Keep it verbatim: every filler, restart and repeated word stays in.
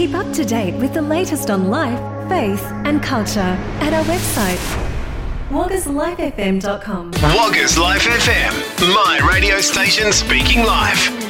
Keep up to date with the latest on life, faith and culture at our website, woggers life f m dot com. Woggers Life F M, my radio station speaking life.